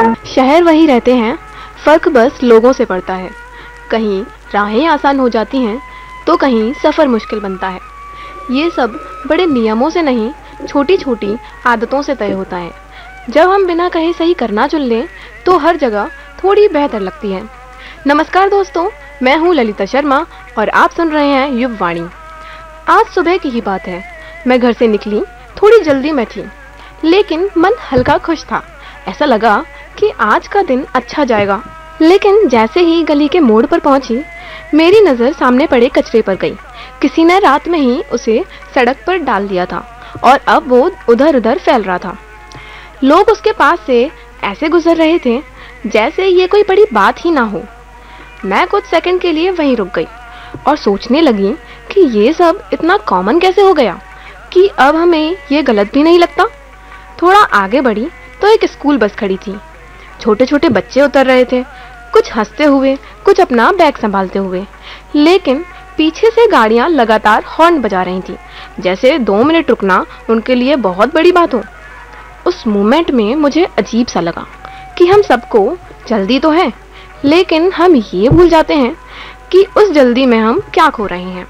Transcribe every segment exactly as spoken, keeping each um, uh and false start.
शहर वही रहते हैं, फर्क बस लोगों से पड़ता है। कहीं राहें आसान हो जाती हैं तो कहीं सफ़र मुश्किल बनता है। ये सब बड़े नियमों से नहीं, छोटी छोटी आदतों से तय होता है। जब हम बिना कहे सही करना चुन लें तो हर जगह थोड़ी बेहतर लगती है। नमस्कार दोस्तों, मैं हूँ ललिता शर्मा और आप सुन रहे हैं युववाणी। आज सुबह की ही बात है। मैं घर से निकली, थोड़ी जल्दी में थी, लेकिन मन हल्का खुश था। ऐसा लगा कि आज का दिन अच्छा जाएगा। लेकिन जैसे ही गली के मोड़ पर पहुंची, मेरी नज़र सामने पड़े कचरे पर गई। किसी ने रात में ही उसे सड़क पर डाल दिया था और अब वो उधर उधर फैल रहा था। लोग उसके पास से ऐसे गुजर रहे थे जैसे ये कोई बड़ी बात ही ना हो। मैं कुछ सेकंड के लिए वहीं रुक गई और सोचने लगी कि ये सब इतना कॉमन कैसे हो गया कि अब हमें ये गलत भी नहीं लगता। थोड़ा आगे बढ़ी तो एक स्कूल बस खड़ी थी। छोटे छोटे बच्चे उतर रहे थे, कुछ हंसते हुए, कुछ अपना बैग संभालते हुए। लेकिन पीछे से गाड़ियां लगातार हॉर्न बजा रही थी, जैसे दो मिनट रुकना उनके लिए बहुत बड़ी बात हो। उस मोमेंट में मुझे अजीब सा लगा कि हम सबको जल्दी तो है, लेकिन हम ये भूल जाते हैं कि उस जल्दी में हम क्या खो रहे हैं।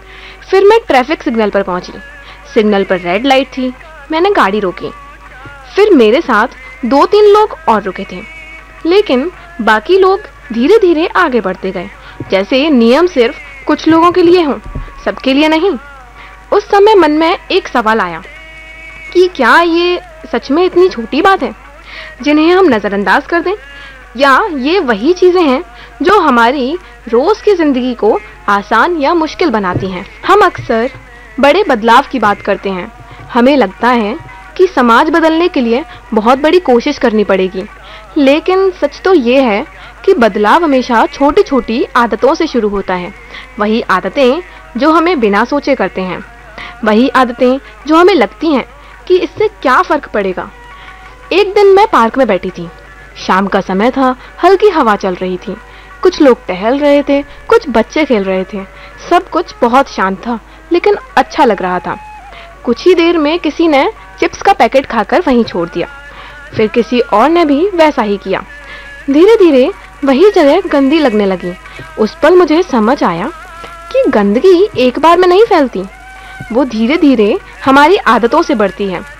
फिर मैं ट्रैफिक सिग्नल पर पहुंची। सिग्नल पर रेड लाइट थी। मैंने गाड़ी रोकी। फिर मेरे साथ दो तीन लोग और रुके थे, लेकिन बाकी लोग धीरे धीरे आगे बढ़ते गए, जैसे नियम सिर्फ कुछ लोगों के लिए हों, सबके लिए नहीं। उस समय मन में एक सवाल आया कि क्या ये सच में इतनी छोटी बात है जिन्हें हम नज़रअंदाज कर दें, या ये वही चीज़ें हैं जो हमारी रोज़ की ज़िंदगी को आसान या मुश्किल बनाती हैं। हम अक्सर बड़े बदलाव की बात करते हैं। हमें लगता है कि समाज बदलने के लिए बहुत बड़ी कोशिश करनी पड़ेगी, लेकिन सच तो ये है कि बदलाव हमेशा छोटी छोटी आदतों से शुरू होता है। वही आदतें जो हमें बिना सोचे करते हैं, वही आदतें जो हमें लगती हैं कि इससे क्या फ़र्क पड़ेगा। एक दिन मैं पार्क में बैठी थी। शाम का समय था, हल्की हवा चल रही थी। कुछ लोग टहल रहे थे, कुछ बच्चे खेल रहे थे। सब कुछ बहुत शांत था, लेकिन अच्छा लग रहा था। कुछ ही देर में किसी ने चिप्स का पैकेट खाकर वहीं छोड़ दिया। फिर किसी और ने भी वैसा ही किया। धीरे धीरे वही जगह गंदी लगने लगी। उस पल मुझे समझ आया कि गंदगी एक बार में नहीं फैलती, वो धीरे धीरे हमारी आदतों से बढ़ती है।